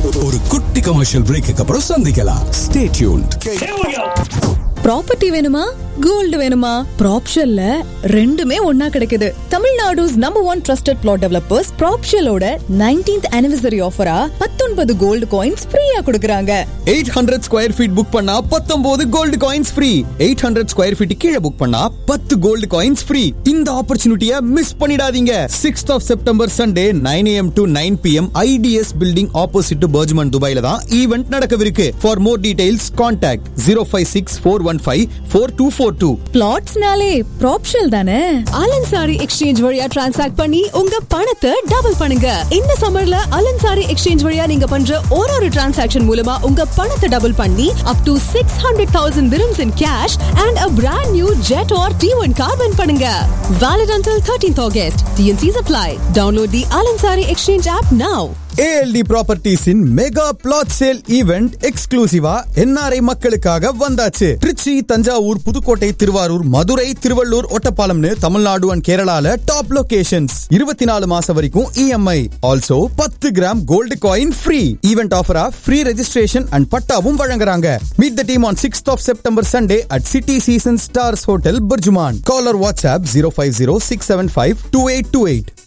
ஒரு குட்டி commercial brake அப்புறம் சந்திக்கலாம். Stay tuned. ப்ராப்பர்ட்டி வேணுமா, கோல்டு வேணுமா? ப்ராப்ஷல்ல ரெண்டுமே ஒன்னா கிடைக்குது. Tamil Nadu's number 1 trusted plot developers ப்ராப்ஷலோட 19th anniversary ஆஃபரா 19 gold coins ஃப்ரீயா கொடுக்கறாங்க. 800 ஸ்கொயர் ஃபீட் புக் பண்ணா 19 gold coins free. 800 square feet கீழ புக் பண்ணா 10 கோல்டு காயின்ஸ் ஃப்ரீ. இந்த ஆப்பர்ச்சுனிட்டியை மிஸ் பண்ணிடாதீங்க. 6th of September Sunday 9 AM to 9 PM IDS building opposite to Bergman Dubaiல தான் event நடக்கவிருக்கு. For more details contact 056-415-4242. பிளாட்ஸ்னாலே ப்ராப்ஷல் தானே. அலன்சாரி எக்ஸ்சேஞ்ச் வழியா transact பண்ணி உங்க பணத்தை டபுள் பண்ணுங்க. இந்த சம்மர்ல அலன்சாரி எக்ஸ்சேஞ்ச் வழியா நீங்க பண்ற ஒரு டிரான்சாக்ஷன் மூலமா உங்க பணத்தை டபுள் பண்ணி up to 600,000 dirhams in cash and a brand new jet or T1 car win பண்ணுங்க. Valid until 13th August. TNCs apply. Download the Alansari Exchange app now. ALD Properties in mega plot sale event எக்ஸ்க்ளூசிவா NRI மக்களுக்காக வந்தாச்சு. Trichy, Thanjavur, Pudukkottai, Thiruvarur, Madurai, Tiruvallur, ஒட்டப்பாலம்னு Tamil Nadu and கேரளால top locations. 24 மாசம் வரைக்கும் EMI. Also 10 gram gold coin free. Event ஆஃபரா free registration and பட்டாவும் வழங்குறாங்க. Meet the team on 6th of September Sunday at City Season Stars Hotel, Bergman. Call or WhatsApp 050-675-2828.